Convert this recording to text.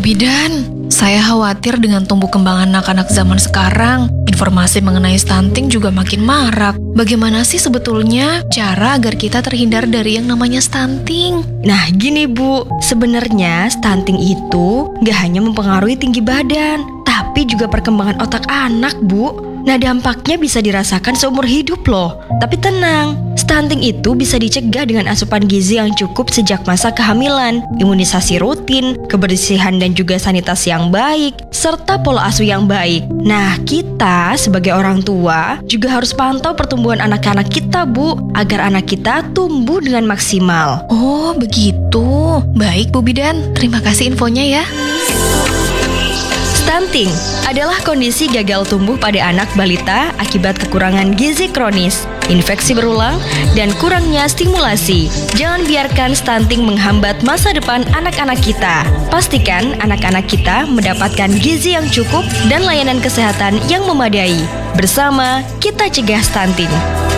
Bu Bidan, saya khawatir dengan tumbuh kembang anak-anak zaman sekarang. Informasi mengenai stunting juga makin marak. Bagaimana sih sebetulnya cara agar kita terhindar dari yang namanya stunting? Nah gini Bu, sebenarnya stunting itu gak hanya mempengaruhi tinggi badan, tapi juga perkembangan otak anak Bu. Nah dampaknya bisa dirasakan seumur hidup loh. Tapi tenang, stunting itu bisa dicegah dengan asupan gizi yang cukup sejak masa kehamilan, imunisasi rutin, kebersihan dan juga sanitasi yang baik, serta pola asuh yang baik. Nah kita sebagai orang tua juga harus pantau pertumbuhan anak-anak kita Bu, agar anak kita tumbuh dengan maksimal. Oh begitu. Baik Bu Bidan, terima kasih infonya ya. Stunting adalah kondisi gagal tumbuh pada anak balita akibat kekurangan gizi kronis, infeksi berulang, dan kurangnya stimulasi. Jangan biarkan stunting menghambat masa depan anak-anak kita. Pastikan anak-anak kita mendapatkan gizi yang cukup dan layanan kesehatan yang memadai. Bersama, kita cegah stunting.